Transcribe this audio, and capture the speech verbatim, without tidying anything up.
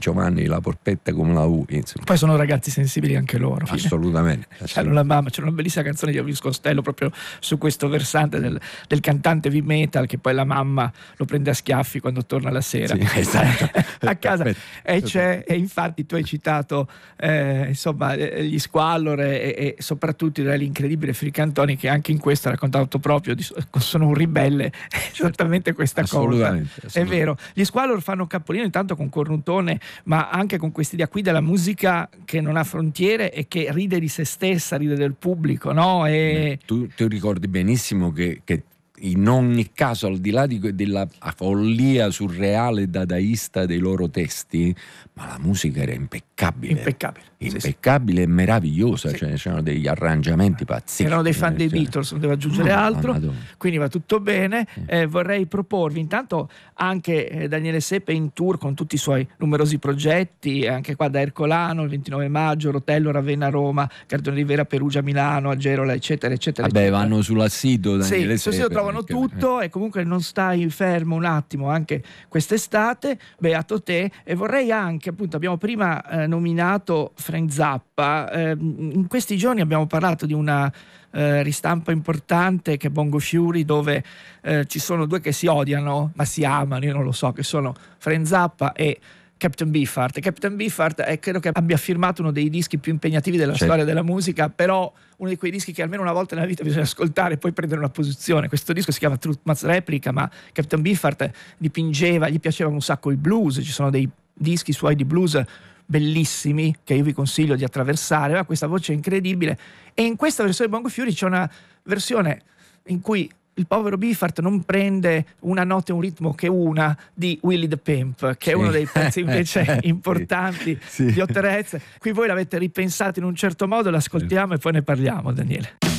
Giovanni la polpetta come la U, insomma. Poi sono ragazzi sensibili anche loro. Assolutamente, assolutamente. C'era una mamma, c'era una bellissima canzone di Elvis Costello proprio su questo versante del, del cantante heavy metal, che poi la mamma lo prende a schiaffi quando torna la sera, sì, esatto. a casa. E, c'è, e infatti tu hai citato eh, insomma gli Squallor e, e soprattutto l'incredibile Fricantoni, che anche in questo ha raccontato proprio di, sono un ribelle, esattamente questa assolutamente, cosa. assolutamente. È vero, gli Squallor fanno capolino intanto con Cornuttone, ma anche con quest'idea qui della musica che non ha frontiere e che ride di se stessa, ride del pubblico, no? E... tu, tu ricordi benissimo che, che in ogni caso, al di là di, della follia surreale e dadaista dei loro testi, ma la musica era impeccabile, impeccabile, impeccabile sì, sì. e meravigliosa, sì. Cioè, c'erano degli arrangiamenti pazzeschi. Erano dei fan dei cioè... Beatles, non devo aggiungere oh, altro, Madonna. Quindi va tutto bene. Sì. Eh, vorrei proporvi intanto anche eh, Daniele Seppe in tour con tutti i suoi numerosi progetti, anche qua da Ercolano il ventinove maggio, Rotello, Ravenna, Roma, Cardone Rivera, Perugia, Milano, Agerola, eccetera, eccetera. Vabbè, eccetera. vanno sul sito Daniele sì, sul Seppe. sito trovano tutto e comunque non stai fermo un attimo anche quest'estate, beato te. E vorrei anche, appunto, abbiamo prima eh, nominato Frank Zappa, eh, in questi giorni abbiamo parlato di una eh, ristampa importante che è Bongo Fury, dove eh, ci sono due che si odiano ma si amano, io non lo so, che sono Frank Zappa e Captain Beefheart. Captain Beefheart eh, credo che abbia firmato uno dei dischi più impegnativi della certo. storia della musica, però uno di quei dischi che almeno una volta nella vita bisogna ascoltare e poi prendere una posizione. Questo disco si chiama Truth Must Replica, ma Captain Beefheart dipingeva, gli piaceva un sacco il blues, ci sono dei dischi suoi di blues bellissimi che io vi consiglio di attraversare, aveva questa voce incredibile, e in questa versione di Bongo Fury c'è una versione in cui il povero Beefheart non prende una nota e un ritmo che una di Willie the Pimp, che sì. è uno dei pezzi invece importanti sì. di Otterez. Qui voi l'avete ripensato in un certo modo, l'ascoltiamo sì. e poi ne parliamo, Daniele.